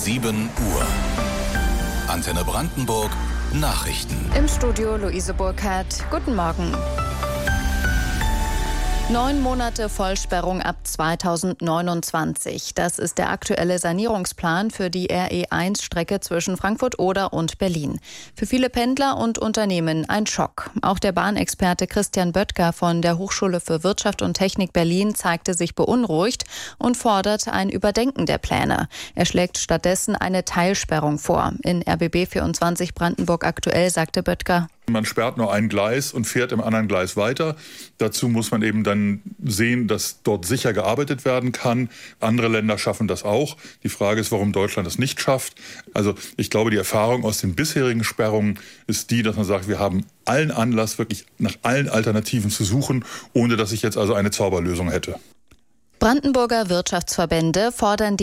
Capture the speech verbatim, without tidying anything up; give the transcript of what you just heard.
sieben Uhr. Antenne Brandenburg Nachrichten. Im Studio Luise Burkhardt. Guten Morgen. Neun Monate Vollsperrung ab zweitausendneunundzwanzig. Das ist der aktuelle Sanierungsplan für die R E eins Strecke zwischen Frankfurt-Oder und Berlin. Für viele Pendler und Unternehmen ein Schock. Auch der Bahnexperte Christian Böttger von der Hochschule für Wirtschaft und Technik Berlin zeigte sich beunruhigt und fordert ein Überdenken der Pläne. Er schlägt stattdessen eine Teilsperrung vor. In R B B vierundzwanzig Brandenburg aktuell sagte Böttger: Man sperrt nur ein Gleis und fährt im anderen Gleis weiter. Dazu muss man eben dann sehen, dass dort sicher gearbeitet werden kann. Andere Länder schaffen das auch. Die Frage ist, warum Deutschland das nicht schafft. Also ich glaube, die Erfahrung aus den bisherigen Sperrungen ist die, dass man sagt, wir haben allen Anlass, wirklich nach allen Alternativen zu suchen, ohne dass ich jetzt also eine Zauberlösung hätte. Brandenburger Wirtschaftsverbände fordern die